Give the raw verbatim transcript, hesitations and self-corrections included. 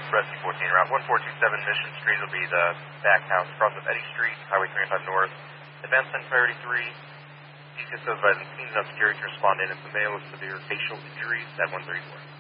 Rescue fourteen, Route one four two seven Mission Street will be the back house across of Eddy Street, Highway twenty-five North. Advance ten priority three. Details of the scenes of security to respond in if the male with severe facial injuries at one thirty-four.